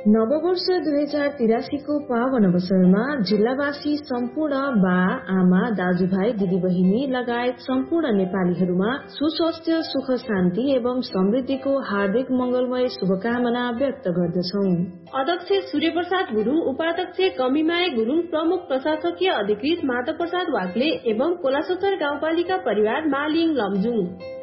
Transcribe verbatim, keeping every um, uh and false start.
नववर्ष दुई हजार तिरासीको पावन अवसरमा जिल्लावासी सम्पूर्ण बा आमा दाजुभाइ दिदीबहिनी लगायत सम्पूर्ण नेपालीहरूमा सुस्वास्थ्य सुख शान्ति एवं समृद्धिको हार्दिक मंगलमय शुभकामना व्यक्त गर्दछौ। अध्यक्ष सूर्य प्रसाद गुरुङ, उपाध्यक्ष कमिमाया गुरुङ, प्रमुख प्रशासकीय अधिकृत माधव प्रसाद वाग्ले एवं कोलासोत्तर गाउँपालिका परिवार मालिङ लमजुङ।